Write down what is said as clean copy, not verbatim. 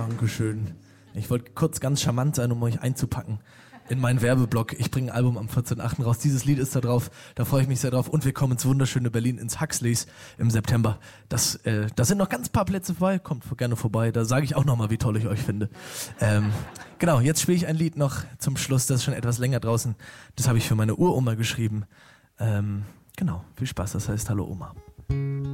Dankeschön. Ich wollte kurz ganz charmant sein, um euch einzupacken in meinen Werbeblock. Ich bringe ein Album am 14.8. raus. Dieses Lied ist da drauf. Da freue ich mich sehr drauf. Und wir kommen ins wunderschöne Berlin, ins Huxleys im September. Da sind noch ganz paar Plätze frei. Kommt gerne vorbei. Da sage ich auch nochmal, wie toll ich euch finde. Genau, jetzt spiele ich ein Lied noch zum Schluss. Das ist schon etwas länger draußen. Das habe ich für meine Uroma geschrieben. Genau, viel Spaß. Das heißt Hallo Oma.